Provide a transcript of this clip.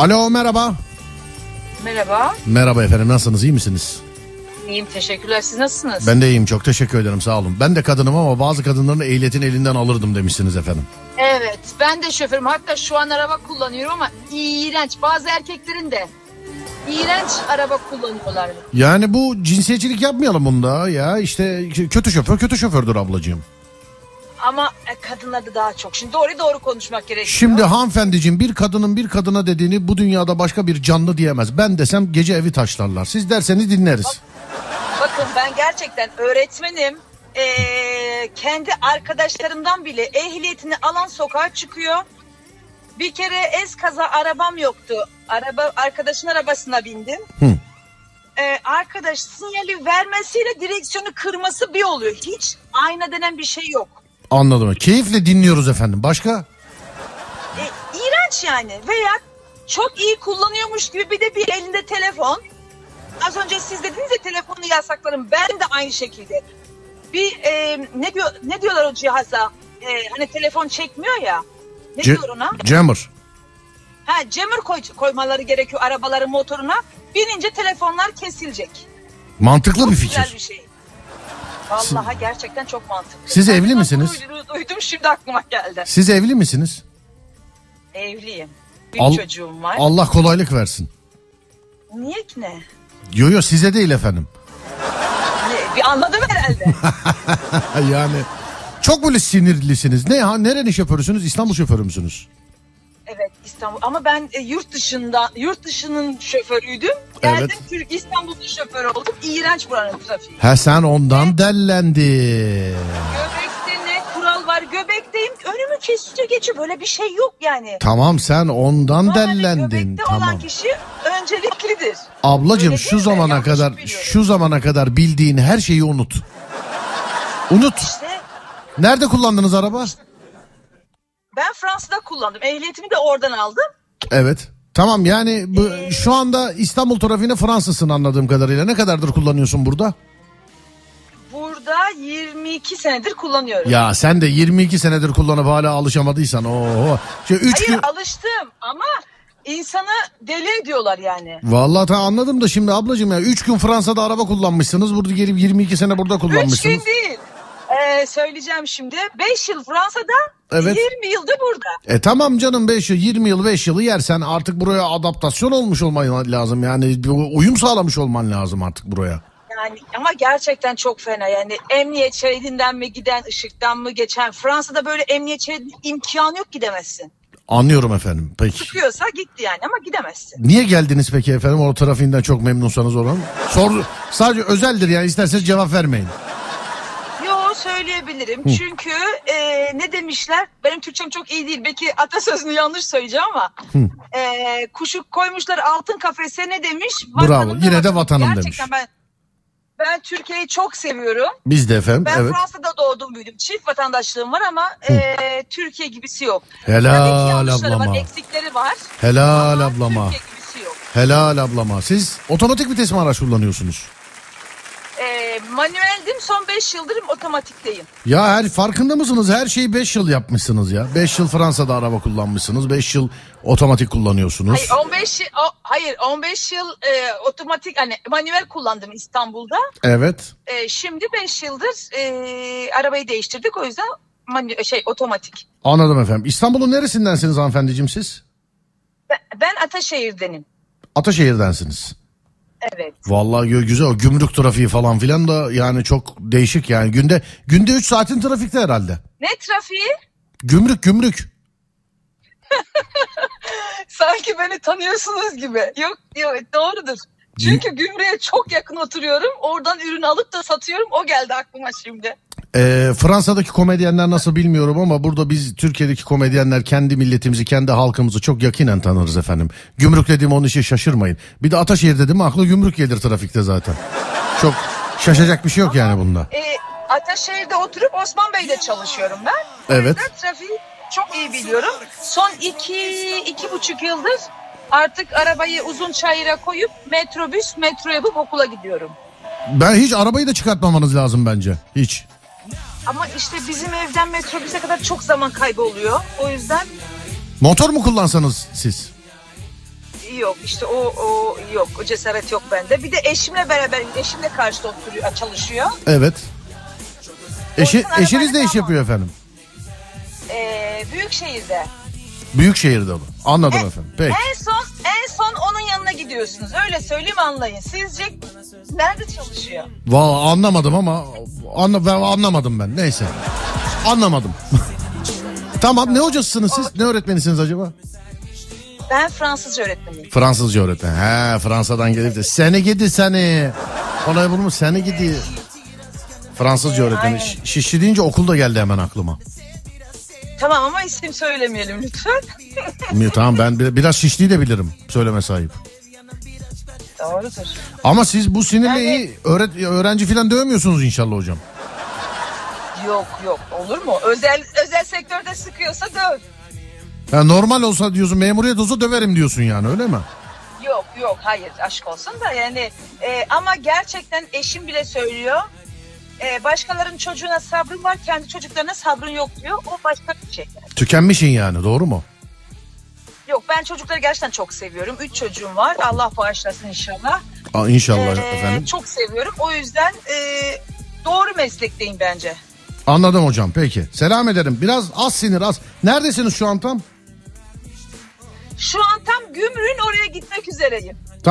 Alo, merhaba. Merhaba. Merhaba efendim, nasılsınız, iyi misiniz? İyiyim, teşekkürler. Siz nasılsınız? Ben de iyiyim, çok teşekkür ederim, sağ olun. Ben de kadınım ama bazı kadınların ehliyetini elinden alırdım demişsiniz efendim. Evet, ben de şoförüm. Hatta şu an araba kullanıyorum ama iğrenç. Bazı erkeklerin de iğrenç araba kullanıyorlar. Yani bu cinsiyetçilik yapmayalım bunda ya. İşte kötü şoför kötü şofördür ablacığım. Ama kadınlarda daha çok. Şimdi doğru konuşmak gerekiyor. Şimdi hanımefendiciğim, bir kadının bir kadına dediğini bu dünyada başka bir canlı diyemez. Ben desem gece evi taşlarlar. Siz derseniz dinleriz. Bakın, ben gerçekten öğretmenim. Kendi arkadaşlarımdan bile ehliyetini alan sokağa çıkıyor. Bir kere eskaza arabam yoktu. Arkadaşın arabasına bindim. Arkadaş sinyali vermesiyle direksiyonu kırması bir oluyor. Hiç ayna denen bir şey yok. Anladım. Keyifle dinliyoruz efendim. Başka? İğrenç yani. Veya çok iyi kullanıyormuş gibi bir de bir elinde telefon. Az önce siz dediniz ya, telefonu yasaklarım. Ben de aynı şekilde. Bir ne diyorlar o cihaza? Hani telefon çekmiyor ya. Ne diyor ona? Jammer. Jammer koymaları gerekiyor arabaların motoruna. Binince telefonlar kesilecek. Mantıklı çok bir fikir. Güzel bir şey. Vallahi gerçekten çok mantıklı. Siz evli misiniz? Duydum, şimdi aklıma geldi. Siz evli misiniz? Evliyim. Bir çocuğum var. Allah kolaylık versin. Niye ki ne? Yo size değil efendim. Bir anladım herhalde. Yani çok böyle sinirlisiniz. Nerenin şoförüsünüz? İstanbul şoförü müsünüz? Evet, İstanbul. Ama ben yurt dışının şoförüydüm. Geldim, evet. İstanbul'da şoför oldum. İğrenç buranın trafiği. Sen ondan dellendi. Göbekte ne kural var? Göbekteyim, önümü kesici geçiyor. Böyle bir şey yok yani. Tamam, sen ondan dellendin. Göbekte tamam. olan kişi önceliklidir. Ablacığım, öyle şu zamana kadar bildiğin her şeyi unut. Unut. İşte, nerede kullandınız araba? ben Fransa'da kullandım. Ehliyetimi de oradan aldım. Evet. Tamam, yani şu anda İstanbul trafiğine Fransızsın anladığım kadarıyla. Ne kadardır kullanıyorsun burada? Burada 22 senedir kullanıyorum. Ya sen de 22 senedir kullanıp hala alışamadıysan. Hayır, alıştım ama insanı deli ediyorlar yani. Vallahi anladım da şimdi ablacığım ya 3 gün Fransa'da araba kullanmışsınız. Burada gelip 22 sene burada kullanmışsınız. 3 gün değil. Söyleyeceğim şimdi. 5 yıl Fransa'da, evet. 20 yılda burada. Tamam canım, 5 yıl 20 yıl 5 yılı yersen artık buraya adaptasyon olmuş olman lazım. Yani uyum sağlamış olman lazım artık buraya. Yani ama gerçekten çok fena yani, emniyet şeridinden mi giden, ışıktan mı geçen, Fransa'da böyle emniyet şeridinin imkanı yok, gidemezsin. Anlıyorum efendim, peki. Sıkıyorsa gitti yani ama gidemezsin. Niye geldiniz peki efendim, o trafiğinden çok memnunsanız oranın? Sadece özeldir yani, isterseniz cevap vermeyin. Söyleyebilirim. Çünkü ne demişler? Benim Türkçem çok iyi değil. Belki atasözünü yanlış söyleyeceğim ama kuşu koymuşlar altın kafese, ne demiş? Bravo. Yine de vatanım gerçekten demiş. Gerçekten ben Türkiye'yi çok seviyorum. Biz de efendim. Ben evet. Fransa'da doğdum büyüdüm. Çift vatandaşlığım var ama Türkiye gibisi yok. Helal ablama. Var, eksikleri var. Helal ablama. Türkiye gibisi yok. Helal ablama. Siz otomatik vites mi araç kullanıyorsunuz? Manueldim, son 5 yıldır otomatikteyim. Ya farkında mısınız? Her şeyi 5 yıl yapmışsınız ya. 5 yıl Fransa'da araba kullanmışsınız. 5 yıl otomatik kullanıyorsunuz. Hayır 15 yıl otomatik, hani manuel kullandım İstanbul'da. Evet. Şimdi 5 yıldır arabayı değiştirdik, o yüzden otomatik. Anladım efendim. İstanbul'un neresindensiniz hanımefendiciğim siz? Ben Ataşehir'denim. Ataşehir'densiniz. Evet. Vallahi güzel, o gümrük trafiği falan filan da yani çok değişik yani. Günde 3 saatin trafikte herhalde. Ne trafiği? Gümrük. Sanki beni tanıyorsunuz gibi. Yok doğrudur. Çünkü gümrüğe çok yakın oturuyorum. Oradan ürün alıp da satıyorum. O geldi aklıma şimdi. Fransa'daki komedyenler nasıl bilmiyorum ama burada biz Türkiye'deki komedyenler kendi milletimizi, kendi halkımızı çok yakinen tanırız efendim. Gümrük dediğim onun için şaşırmayın. Bir de Ataşehir dedim aklı gümrük gelir trafikte zaten. Çok şaşacak bir şey yok yani bunda. Ataşehir'de oturup Osman Bey'de çalışıyorum ben. Evet. O yüzden trafiği çok iyi biliyorum. Son 2,5 yıldır artık arabayı Uzunçayır'a koyup metro yapıp okula gidiyorum. Ben hiç arabayı da çıkartmamanız lazım bence. Hiç. Ama işte bizim evden metrobüse kadar çok zaman kaybı oluyor. O yüzden... Motor mu kullansanız siz? yok işte o yok, o cesaret yok bende. Bir de eşimle karşıda oturuyor, çalışıyor. Evet. Eşiniz de iş Ama- yapıyor efendim. Büyükşehir'de. Büyükşehir'de bu. Anladım efendim. Peki. En son onun yanına gidiyorsunuz. Öyle söyleyeyim, anlayın. Sizce nerede çalışıyor? Vallahi anlamadım ama anlamadım ben. Neyse. Anlamadım. Tamam, ne hocasısınız siz? Ne öğretmenisiniz acaba? Ben Fransızca öğretmeniyim. Fransızca öğretmen. He, Fransa'dan gelip de seni gidi seni. Olay bu mu? Seni gidi. Fransızca öğretmeni. Aynen. Şişli deyince okulda geldi hemen aklıma. Tamam ama isim söylemeyelim lütfen. Tamam, ben biraz Şişli'yi de bilirim. Söyleme sahip. Doğrudur. Ama siz bu sinirle Yani- iyi öğrenci falan dövmüyorsunuz inşallah hocam. Yok olur mu? Özel sektörde sıkıyorsa döv. Ya normal olsa diyorsun, memuriyet olsa döverim diyorsun yani, öyle mi? Yok hayır, aşk olsun da yani ama gerçekten eşim bile söylüyor. Başkalarının çocuğuna sabrın var, kendi çocuklarına sabrın yok diyor. O başka bir şey yani. Tükenmişsin yani, doğru mu? Yok, ben çocukları gerçekten çok seviyorum. 3 çocuğum var. Allah bağışlasın inşallah. İnşallah efendim. Çok seviyorum. O yüzden doğru meslekteyim bence. Anladım hocam, peki. Selam ederim. Biraz az sinir az. Neredesiniz şu an tam? Şu an tam Gümrük'ün oraya gitmek üzereyim.